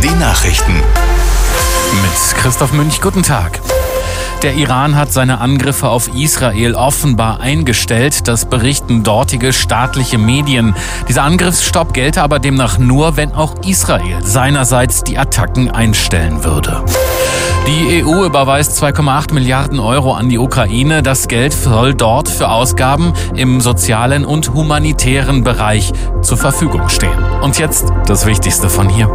Die Nachrichten. Mit Christoph Münch, guten Tag. Der Iran hat seine Angriffe auf Israel offenbar eingestellt. Das berichten dortige staatliche Medien. Dieser Angriffsstopp gelte aber demnach nur, wenn auch Israel seinerseits die Attacken einstellen würde. Die EU überweist 2,8 Milliarden Euro an die Ukraine. Das Geld soll dort für Ausgaben im sozialen und humanitären Bereich zur Verfügung stehen. Und jetzt das Wichtigste von hier.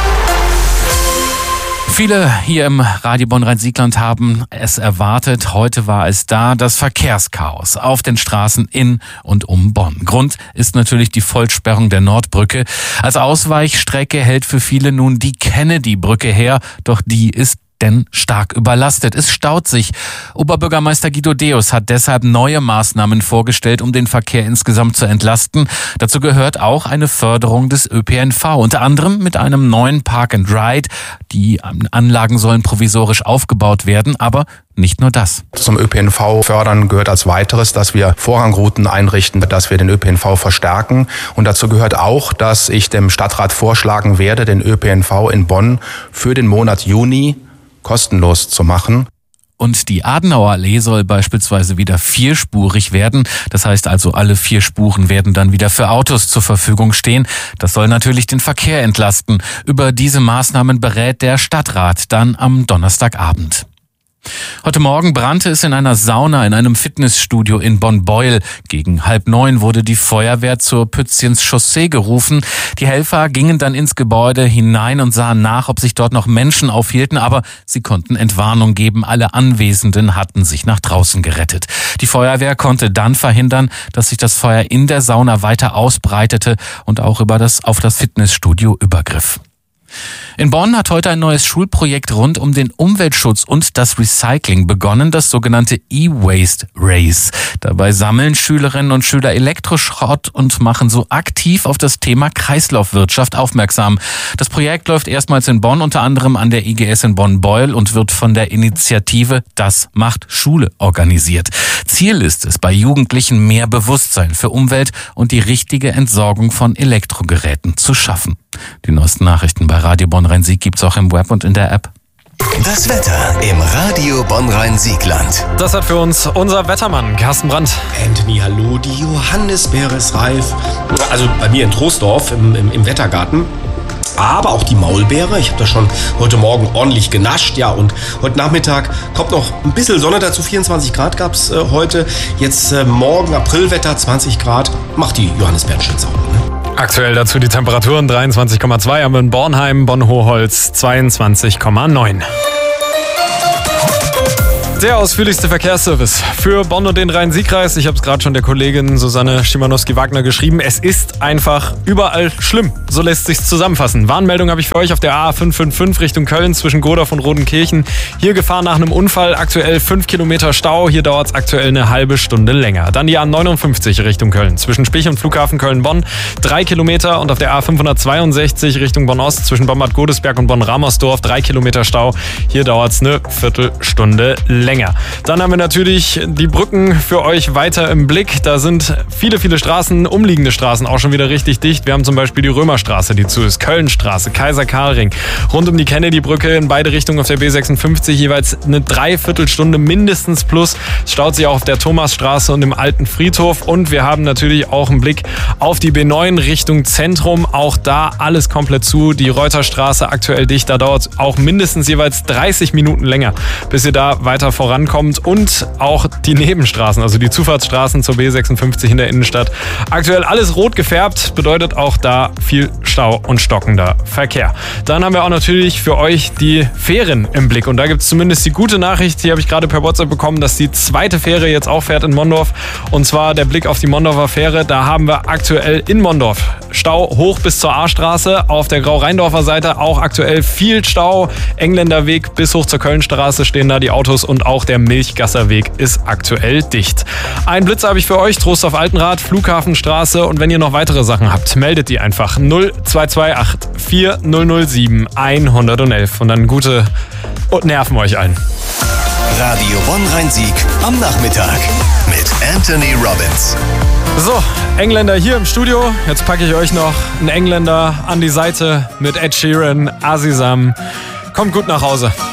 Viele hier im Radio Bonn-Rhein-Siegland haben es erwartet. Heute war es da, das Verkehrschaos auf den Straßen in und um Bonn. Grund ist natürlich die Vollsperrung der Nordbrücke. Als Ausweichstrecke hält für viele nun die Kennedy-Brücke her, doch die ist denn stark überlastet. Es staut sich. Oberbürgermeister Guido Deus hat deshalb neue Maßnahmen vorgestellt, um den Verkehr insgesamt zu entlasten. Dazu gehört auch eine Förderung des ÖPNV, unter anderem mit einem neuen Park and Ride. Die Anlagen sollen provisorisch aufgebaut werden, aber nicht nur das. Zum ÖPNV fördern gehört als weiteres, dass wir Vorrangrouten einrichten, dass wir den ÖPNV verstärken. Und dazu gehört auch, dass ich dem Stadtrat vorschlagen werde, den ÖPNV in Bonn für den Monat Juni kostenlos zu machen. Und die Adenauerallee soll beispielsweise wieder vierspurig werden. Das heißt also, alle 4 Spuren werden dann wieder für Autos zur Verfügung stehen. Das soll natürlich den Verkehr entlasten. Über diese Maßnahmen berät der Stadtrat dann am Donnerstagabend. Heute Morgen brannte es in einer Sauna in einem Fitnessstudio in Bonn-Beuel. Gegen 8:30 wurde die Feuerwehr zur Pützchens Chaussee gerufen. Die Helfer gingen dann ins Gebäude hinein und sahen nach, ob sich dort noch Menschen aufhielten, aber sie konnten Entwarnung geben. Alle Anwesenden hatten sich nach draußen gerettet. Die Feuerwehr konnte dann verhindern, dass sich das Feuer in der Sauna weiter ausbreitete und auch auf das Fitnessstudio übergriff. In Bonn hat heute ein neues Schulprojekt rund um den Umweltschutz und das Recycling begonnen, das sogenannte E-Waste Race. Dabei sammeln Schülerinnen und Schüler Elektroschrott und machen so aktiv auf das Thema Kreislaufwirtschaft aufmerksam. Das Projekt läuft erstmals in Bonn, unter anderem an der IGS in Bonn-Beuel und wird von der Initiative Das macht Schule organisiert. Ziel ist es, bei Jugendlichen mehr Bewusstsein für Umwelt und die richtige Entsorgung von Elektrogeräten zu schaffen. Die neuesten Nachrichten bei Radio Bonn-Rhein-Sieg gibt's auch im Web und in der App. Das Wetter im Radio Bonn-Rhein-Siegland. Das hat für uns unser Wettermann Carsten Brandt. Anthony, hallo, die Johannisbeere ist reif. Also bei mir in Troisdorf im Wettergarten. Aber auch die Maulbeere. Ich habe da schon heute Morgen ordentlich genascht. Ja, und heute Nachmittag kommt noch ein bisschen Sonne dazu. 24 Grad gab es heute. Jetzt morgen Aprilwetter, 20 Grad. Macht die Johannisbeeren schön sauber, ne? Aktuell dazu die Temperaturen 23,2 haben wir in Bornheim, Bonn-Hochholz 22,9. Der ausführlichste Verkehrsservice für Bonn und den Rhein-Sieg-Kreis. Ich habe es gerade schon der Kollegin Susanne Schimanowski-Wagner geschrieben. Es ist einfach überall schlimm. So lässt sich's zusammenfassen. Warnmeldung habe ich für euch auf der A555 Richtung Köln zwischen Godorf und Rodenkirchen. Hier Gefahr nach einem Unfall. Aktuell 5 Kilometer Stau. Hier dauert es aktuell eine halbe Stunde länger. Dann die A59 Richtung Köln zwischen Spich und Flughafen Köln-Bonn. 3 Kilometer. Und auf der A562 Richtung Bonn-Ost zwischen Bonn-Bad-Godesberg und Bonn-Ramersdorf 3 Kilometer Stau. Hier dauert es eine Viertelstunde länger. Dann haben wir natürlich die Brücken für euch weiter im Blick. Da sind viele Straßen, umliegende Straßen auch schon wieder richtig dicht. Wir haben zum Beispiel die Römerstraße, die zu ist, Kölnstraße, Kaiser-Karl-Ring. Rund um die Kennedy-Brücke in beide Richtungen auf der B56 jeweils eine Dreiviertelstunde mindestens plus. Es staut sich auch auf der Thomasstraße und im Alten Friedhof. Und wir haben natürlich auch einen Blick auf die B9 Richtung Zentrum. Auch da alles komplett zu. Die Reuterstraße aktuell dicht. Da dauert es auch mindestens jeweils 30 Minuten länger, bis ihr da weiter vorankommt. Und auch die Nebenstraßen, also die Zufahrtsstraßen zur B56 in der Innenstadt. Aktuell alles rot gefärbt, bedeutet auch da viel Stau und stockender Verkehr. Dann haben wir auch natürlich für euch die Fähren im Blick. Und da gibt es zumindest die gute Nachricht, die habe ich gerade per WhatsApp bekommen, dass die zweite Fähre jetzt auch fährt in Mondorf. Und zwar der Blick auf die Mondorfer Fähre. Da haben wir aktuell in Mondorf Stau hoch bis zur A-Straße. Auf der Grau-Rheindorfer Seite auch aktuell viel Stau. Engländerweg bis hoch zur Kölnstraße stehen da die Autos und auch der Milchgasserweg ist aktuell dicht. Ein Blitz habe ich für euch, Trostorf-Altenrad, Flughafenstraße, und wenn ihr noch weitere Sachen habt, meldet die einfach 0228 4007 111 und dann gute Nerven euch allen. Radio Bonn-Rhein-Sieg am Nachmittag mit Anthony Robbins. So, Engländer hier im Studio. Jetzt packe ich euch noch einen Engländer an die Seite mit Ed Sheeran, Azizam. Kommt gut nach Hause.